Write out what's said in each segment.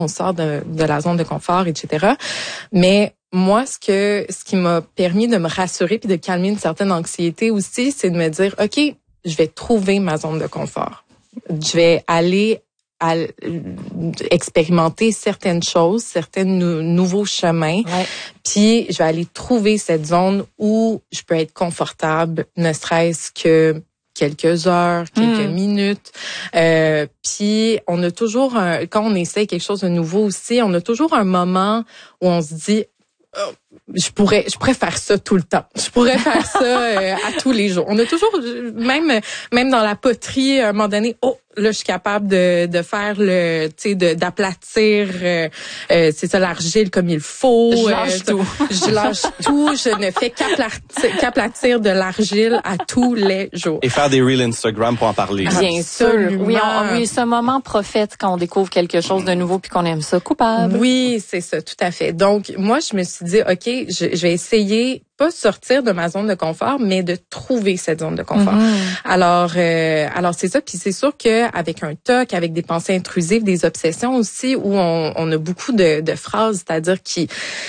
on sort de la zone de confort, etc. Mais moi, ce qui m'a permis de me rassurer puis de calmer une certaine anxiété aussi, c'est de me dire, OK, je vais trouver ma zone de confort. Je vais aller expérimenter certaines choses, certains nouveaux chemins. Ouais. Puis je vais aller trouver cette zone où je peux être confortable, ne serait-ce que quelques heures, quelques minutes. Puis on a toujours, quand on essaie quelque chose de nouveau aussi, on a toujours un moment où on se dit, je pourrais faire ça tout le temps. Je pourrais faire ça à tous les jours. On a toujours, même dans la poterie, à un moment donné, là, je suis capable de faire d'aplatir, c'est ça, l'argile comme il faut. Je lâche tout. Je lâche tout. Je ne fais qu'aplatir de l'argile à tous les jours. Et faire des reels Instagram pour en parler. Bien sûr. Oui, ce moment prophète quand on découvre quelque chose de nouveau puis qu'on aime ça. Coupable. Oui, c'est ça, tout à fait. Donc, moi, je me suis dit, OK, je vais essayer, pas sortir de ma zone de confort, mais de trouver cette zone de confort. Alors c'est ça. Puis c'est sûr qu'avec un TOC, avec des pensées intrusives, des obsessions aussi, où on a beaucoup de phrases, c'est-à-dire qui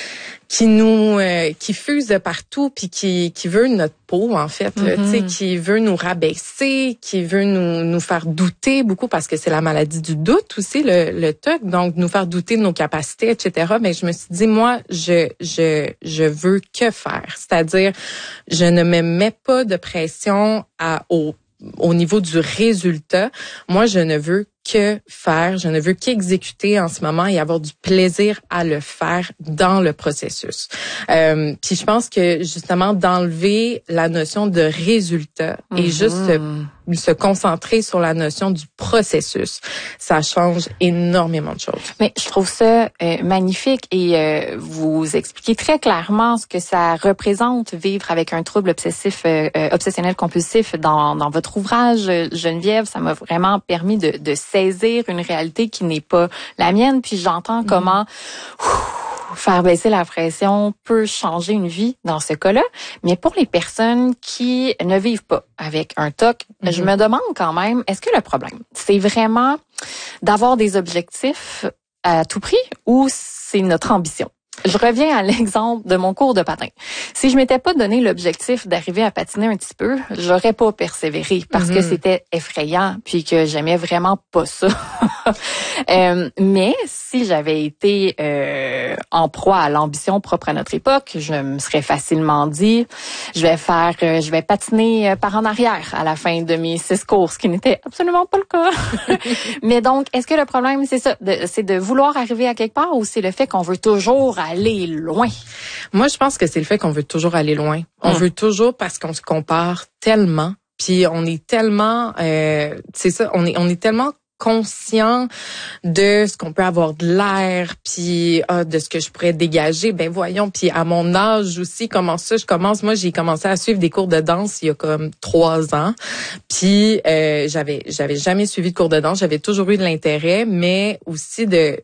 fusent de partout, puis qui veut notre peau, en fait, là, tu sais, qui veut nous rabaisser, qui veut nous faire douter beaucoup, parce que c'est la maladie du doute aussi, le TOC, donc nous faire douter de nos capacités, etc. Mais je me suis dit, moi, je veux que faire. C'est-à-dire, je ne me mets pas de pression au niveau du résultat. Moi, je ne veux que faire, je ne veux qu'exécuter en ce moment et avoir du plaisir à le faire dans le processus. Puis je pense que justement d'enlever la notion de résultat et juste se concentrer sur la notion du processus, ça change énormément de choses. Mais je trouve ça magnifique et vous expliquez très clairement ce que ça représente vivre avec un trouble obsessionnel compulsif dans votre ouvrage, Geneviève. Ça m'a vraiment permis de saisir une réalité qui n'est pas la mienne. Puis j'entends comment faire baisser la pression peut changer une vie dans ce cas-là. Mais pour les personnes qui ne vivent pas avec un TOC, je me demande quand même, est-ce que le problème, c'est vraiment d'avoir des objectifs à tout prix ou c'est notre ambition? Je reviens à l'exemple de mon cours de patin. Si je m'étais pas donné l'objectif d'arriver à patiner un petit peu, j'aurais pas persévéré parce que c'était effrayant puis que j'aimais vraiment pas ça. Mais si j'avais été en proie à l'ambition propre à notre époque, je me serais facilement dit, je vais patiner par en arrière à la fin de mes 6 courses, ce qui n'était absolument pas le cas. Mais donc, est-ce que le problème, c'est ça, c'est de vouloir arriver à quelque part ou c'est le fait qu'on veut toujours aller loin? Moi, je pense que c'est le fait qu'on veut toujours aller loin. On veut toujours parce qu'on se compare tellement, puis on est tellement, c'est ça, on est tellement conscient de ce qu'on peut avoir de l'air, puis de ce que je pourrais dégager. Ben voyons, puis à mon âge aussi, comment ça je commence? Moi, j'ai commencé à suivre des cours de danse il y a comme 3 ans. Puis j'avais jamais suivi de cours de danse, j'avais toujours eu de l'intérêt, mais aussi de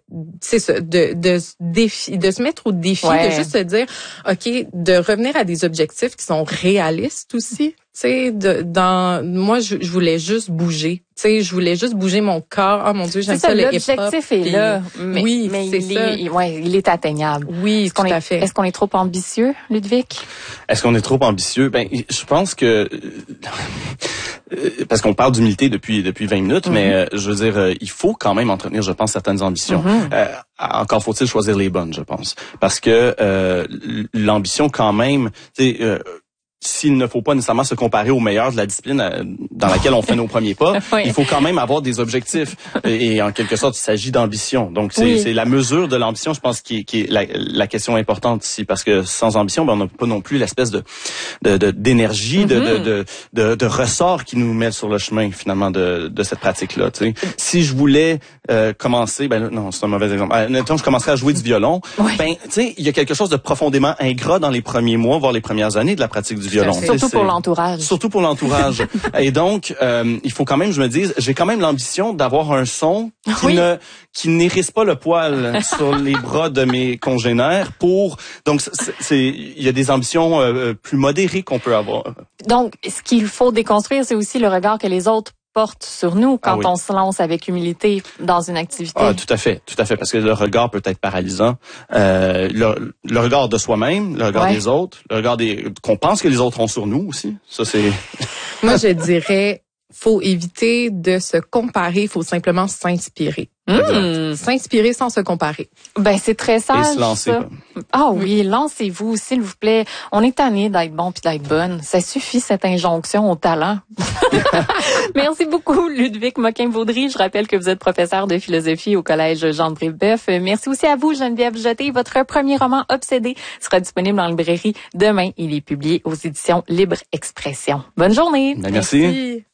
se mettre au défi, de juste se dire OK, de revenir à des objectifs qui sont réalistes aussi. Tu sais, moi, je voulais juste bouger. Tu sais, je voulais juste bouger mon corps. Oh mon Dieu, j'aime ça, le hip-hop. L'objectif est là. Oui, c'est ça. Il est atteignable. Oui, tout à fait. Est-ce qu'on est trop ambitieux, Ludovic? Est-ce qu'on est trop ambitieux? Ben, je pense que parce qu'on parle d'humilité depuis 20 minutes, mais je veux dire, il faut quand même entretenir, je pense, certaines ambitions. Encore faut-il choisir les bonnes, je pense, parce que l'ambition, quand même, tu sais. S'il ne faut pas nécessairement se comparer aux meilleurs de la discipline dans laquelle on fait nos premiers pas, il faut quand même avoir des objectifs. Et en quelque sorte, il s'agit d'ambition. Donc, c'est la mesure de l'ambition, je pense, qui est la question importante ici. Parce que sans ambition, ben, on n'a pas non plus l'espèce d'énergie, de ressort qui nous met sur le chemin, finalement, de cette pratique-là. Tu sais. Si je voulais commencer, ben non, c'est un mauvais exemple. Mettons, je commencerais à jouer du violon. Ben, tu sais, il y a quelque chose de profondément ingrat dans les premiers mois, voire les premières années de la pratique du violon. Surtout pour l'entourage. Surtout pour l'entourage. Et donc, il faut quand même, je me dise, j'ai quand même l'ambition d'avoir un son qui n'hérisse pas le poil sur les bras de mes congénères donc il y a des ambitions plus modérées qu'on peut avoir. Donc, ce qu'il faut déconstruire, c'est aussi le regard que les autres porte sur nous quand on se lance avec humilité dans une activité. Ah, tout à fait, parce que le regard peut être paralysant. Le regard de soi-même, le regard des autres, le regard qu'on pense que les autres ont sur nous aussi. Ça, c'est... Moi, je dirais, faut éviter de se comparer, faut simplement s'inspirer. S'inspirer sans se comparer. Ben, c'est très sage. Et se lancer. Ah oui, lancez-vous, s'il vous plaît. On est tanné d'être bon puis d'être bonne. Ça suffit, cette injonction au talent. Merci beaucoup, Ludwig Moquin-Vaudry. Je rappelle que vous êtes professeur de philosophie au Collège Jean de Brébeuf. Merci aussi à vous, Geneviève Jeté. Votre premier roman, Obsédé, sera disponible en librairie demain. Il est publié aux éditions Libre Expression. Bonne journée. Ben, merci.